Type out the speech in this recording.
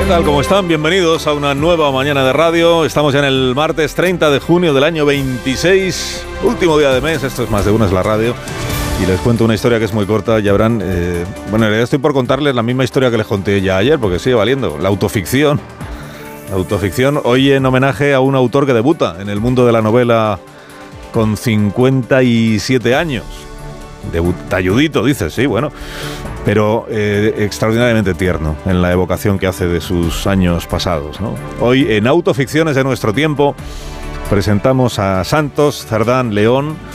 tal? ¿Cómo están? Bienvenidos a una nueva mañana de radio. Estamos ya en el martes 30 de junio del año 26, último día de mes. Esto es Más de Uno, es la radio. Y les cuento una historia que es muy corta, ya verán. Bueno, en realidad estoy por contarles la misma historia que les conté ya ayer, porque sigue valiendo. La autoficción. La autoficción, hoy en homenaje a un autor que debuta en el mundo de la novela con 57 años. Talludito, dices, sí, bueno, pero extraordinariamente tierno en la evocación que hace de sus años pasados, ¿no? Hoy en Autoficciones de nuestro tiempo presentamos a Santos Cerdán León,